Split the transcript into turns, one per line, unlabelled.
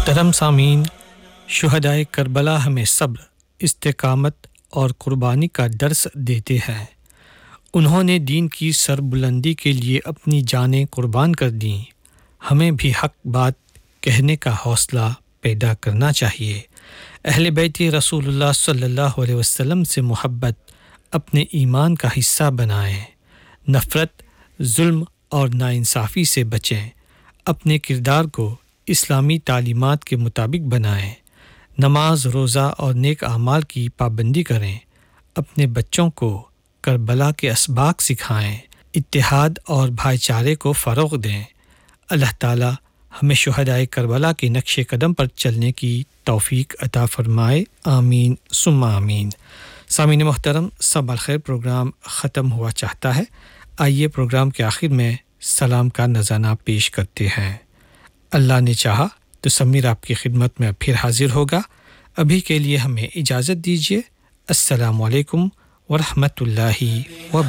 محترم سامعین، شہدائے کربلا ہمیں صبر، استقامت اور قربانی کا درس دیتے ہیں۔ انہوں نے دین کی سربلندی کے لیے اپنی جانیں قربان کر دیں۔ ہمیں بھی حق بات کہنے کا حوصلہ پیدا کرنا چاہیے۔ اہل بیت رسول اللہ صلی اللہ علیہ وسلم سے محبت اپنے ایمان کا حصہ بنائیں۔ نفرت، ظلم اور ناانصافی سے بچیں۔ اپنے کردار کو اسلامی تعلیمات کے مطابق بنائیں۔ نماز، روزہ اور نیک اعمال کی پابندی کریں۔ اپنے بچوں کو کربلا کے اسباق سکھائیں۔ اتحاد اور بھائی چارے کو فروغ دیں۔ اللہ تعالی ہمیں شہدائے کربلا کے نقش قدم پر چلنے کی توفیق عطا فرمائے، آمین ثم آمین۔ سامعین محترم، صباح الخیر پروگرام ختم ہوا چاہتا ہے۔ آئیے پروگرام کے آخر میں سلام کا نذرانہ پیش کرتے ہیں۔ اللہ نے چاہا تو سمیر آپ کی خدمت میں پھر حاضر ہوگا۔ ابھی کے لیے ہمیں اجازت دیجیے۔ السلام علیکم ورحمۃ اللہ وبرکاتہ۔